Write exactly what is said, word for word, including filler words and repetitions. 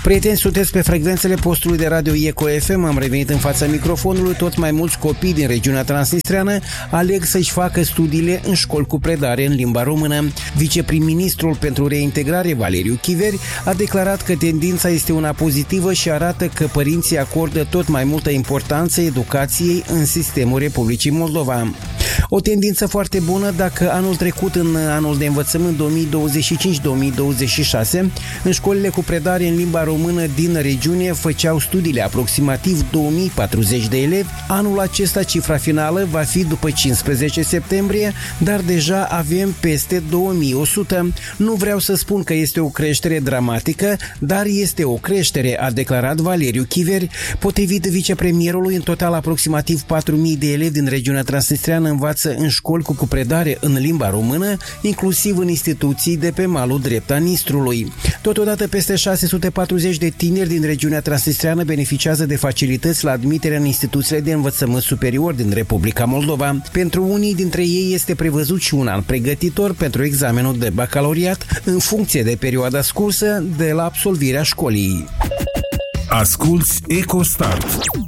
Prieteni, sunteți pe frecvențele postului de radio Eco F M. Am revenit în fața microfonului. Tot mai mulți copii din regiunea transnistreană aleg să-și facă studiile în școli cu predare în limba română. Viceprim-ministrul pentru reintegrare, Valeriu Chiveri, a declarat că tendința este una pozitivă și arată că părinții acordă tot mai multă importanță educației în sistemul Republicii Moldova. O tendință foarte bună dacă anul trecut, în anul de învățământ două mii douăzeci și cinci două mii douăzeci și șase, în școlile cu predare în limba română din regiune făceau studiile aproximativ două mii patruzeci de elevi. Anul acesta cifra finală va fi după cincisprezece septembrie, dar deja avem peste două mii o sută. Nu vreau să spun că este o creștere dramatică, dar este o creștere, a declarat Valeriu Chiveri. Potrivit vicepremierului, în total aproximativ patru mii de elevi din regiunea transnistreană învață în școli cu predare în limba română, inclusiv în instituții de pe malul drept a Nistrului. Totodată, peste șase sute patruzeci de tineri din regiunea transnistreană beneficiază de facilități la admiterea în instituțiile de învățământ superior din Republica Moldova. Pentru unii dintre ei este prevăzut și un an pregătitor pentru examenul de bacalaureat, în funcție de perioada scursă de la absolvirea școlii. Asculți EcoStart.